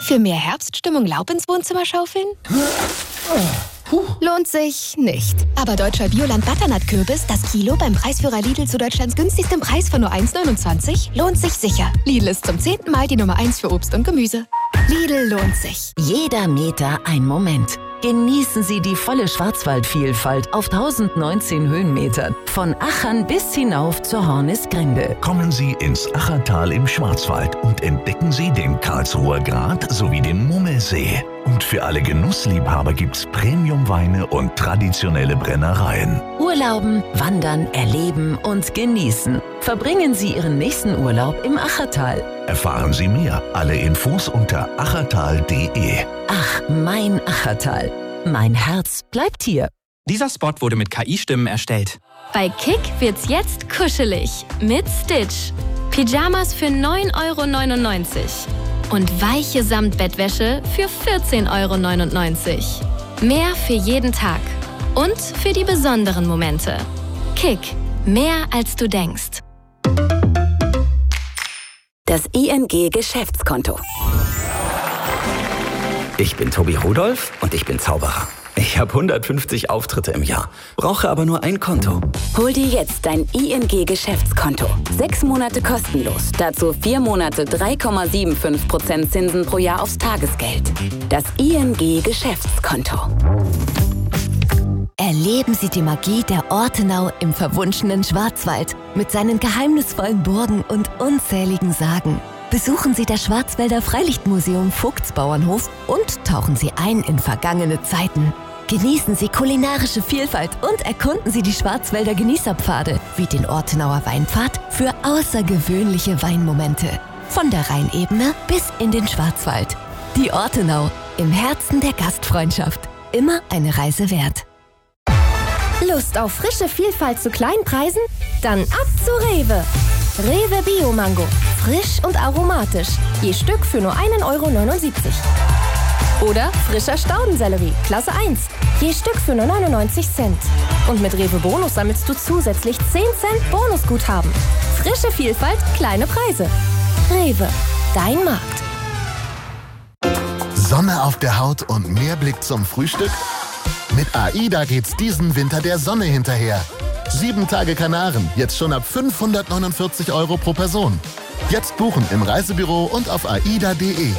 Für mehr Herbststimmung Laub ins Wohnzimmer schaufeln? Lohnt sich nicht. Aber deutscher Bioland-Butternut-Kürbis, das Kilo beim Preisführer Lidl zu Deutschlands günstigstem Preis von nur 1,29, lohnt sich sicher. Lidl ist zum 10. Mal die Nummer 1 für Obst und Gemüse. Lidl lohnt sich. Jeder Meter ein Moment. Genießen Sie die volle Schwarzwaldvielfalt auf 1019 Höhenmetern. Von Achern bis hinauf zur Hornisgrinde. Kommen Sie ins Achertal im Schwarzwald und entdecken Sie den Karlsruher Grat sowie den Mummelsee. Und für alle Genussliebhaber gibt's Premiumweine und traditionelle Brennereien. Urlauben, wandern, erleben und genießen. Verbringen Sie Ihren nächsten Urlaub im Achertal. Erfahren Sie mehr. Alle Infos unter achertal.de. Ach, mein Achertal. Mein Herz bleibt hier. Dieser Spot wurde mit KI-Stimmen erstellt. Bei Kick wird's jetzt kuschelig mit Stitch. Pyjamas für 9,99 € und weiche Samtbettwäsche für 14,99 €. Mehr für jeden Tag und für die besonderen Momente. Kick, mehr als du denkst. Das ING Geschäftskonto. Ich bin Tobi Rudolph und ich bin Zauberer. Ich habe 150 Auftritte im Jahr, brauche aber nur ein Konto. Hol dir jetzt dein ING Geschäftskonto. 6 Monate kostenlos. Dazu 4 Monate 3,75% Zinsen pro Jahr aufs Tagesgeld. Das ING Geschäftskonto. Erleben Sie die Magie der Ortenau im verwunschenen Schwarzwald mit seinen geheimnisvollen Burgen und unzähligen Sagen. Besuchen Sie das Schwarzwälder Freilichtmuseum Vogtsbauernhof und tauchen Sie ein in vergangene Zeiten. Genießen Sie kulinarische Vielfalt und erkunden Sie die Schwarzwälder Genießerpfade wie den Ortenauer Weinpfad für außergewöhnliche Weinmomente. Von der Rheinebene bis in den Schwarzwald. Die Ortenau im Herzen der Gastfreundschaft. Immer eine Reise wert. Lust auf frische Vielfalt zu kleinen Preisen? Dann ab zu Rewe. Rewe Bio Mango. Frisch und aromatisch. Je Stück für nur 1,79 €. Oder frischer Staudensellerie, Klasse 1. Je Stück für nur 99 Cent. Und mit Rewe Bonus sammelst du zusätzlich 10 Cent Bonusguthaben. Frische Vielfalt, kleine Preise. Rewe, dein Markt. Sonne auf der Haut und mehr Blick zum Frühstück? Mit AIDA geht's diesen Winter der Sonne hinterher. 7 Tage Kanaren, jetzt schon ab 549 € pro Person. Jetzt buchen im Reisebüro und auf aida.de.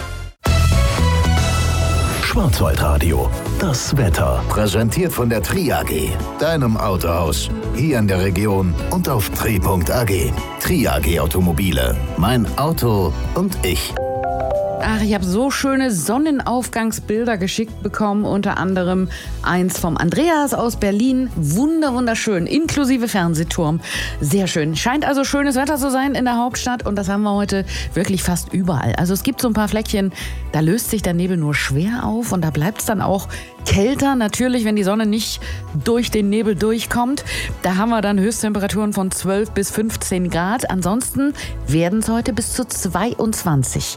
Schwarzwaldradio. Das Wetter. Präsentiert von der Tri AG, deinem Autohaus. Hier in der Region und auf tri.ag. Tri AG Automobile. Mein Auto und ich. Ach, ich habe so schöne Sonnenaufgangsbilder geschickt bekommen, unter anderem eins vom Andreas aus Berlin. Wunderschön, inklusive Fernsehturm. Sehr schön. Scheint also schönes Wetter zu sein in der Hauptstadt und das haben wir heute wirklich fast überall. Also es gibt so ein paar Fleckchen, da löst sich der Nebel nur schwer auf und da bleibt es dann auch kälter. Natürlich, wenn die Sonne nicht durch den Nebel durchkommt. Da haben wir dann Höchsttemperaturen von 12 bis 15 Grad. Ansonsten werden es heute bis zu 22